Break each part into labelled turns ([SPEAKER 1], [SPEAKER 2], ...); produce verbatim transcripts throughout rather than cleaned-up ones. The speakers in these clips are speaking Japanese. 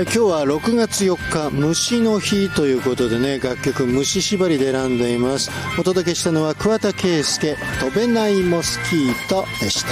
[SPEAKER 1] 今日はろくがつよっか虫の日ということでね、楽曲虫縛りで選んでいます。お届けしたのは桑田佳祐、飛べないモスキートでした。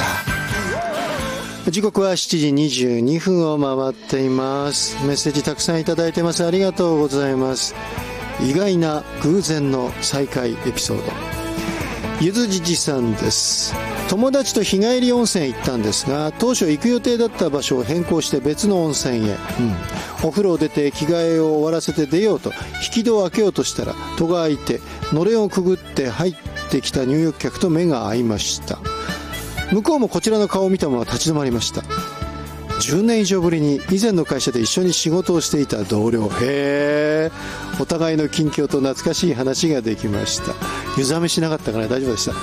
[SPEAKER 1] 時刻はしちじにじゅうにふんを回っています。メッセージたくさんいただいてます。ありがとうございます。意外な偶然の再会エピソード。ゆずじじさんです。友達と日帰り温泉へ行ったんですが、当初行く予定だった場所を変更して別の温泉へ、うん、お風呂を出て着替えを終わらせて出ようと引き戸を開けようとしたら戸が開いて、のれんをくぐって入ってきた入浴客と目が合いました。向こうもこちらの顔を見たまま立ち止まりました。じゅうねん以上ぶりに以前の会社で一緒に仕事をしていた同僚。へー、お互いの近況と懐かしい話ができました。湯冷めしなかったから大丈夫でした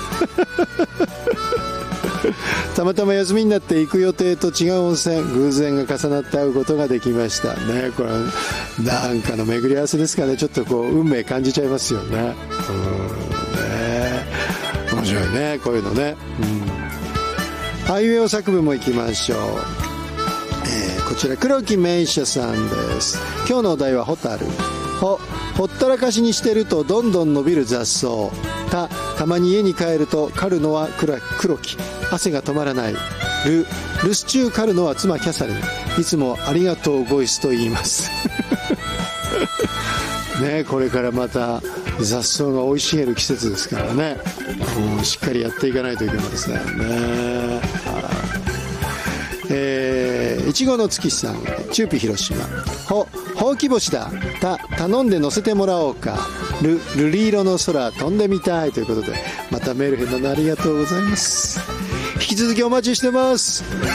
[SPEAKER 1] たまたま休みになって行く予定と違う温泉、偶然が重なって会うことができましたね。これはなんかの巡り合わせですかね。ちょっとこう運命感じちゃいますよね。うんね、面白いね、こういうのね。うん、あいうえお作文も行きましょう。えー、こちら黒木名車さんです。今日のお題はホタル。ほ、ほったらかしにしてるとどんどん伸びる雑草。た、たまに家に帰ると狩るのは黒木、汗が止まらない。る、留守中狩るのは妻キャサリン、いつもありがとうボイスと言いますね、これからまた雑草が生い茂る季節ですからね、うん、しっかりやっていかないといけませんね。えー、いちごの月さん、チューピ広島。ほ、ほうき星だ。た、頼んで乗せてもらおうか。る、瑠璃色の空飛んでみたいということで、またメール返答ありがとうございます。引き続きお待ちしてます。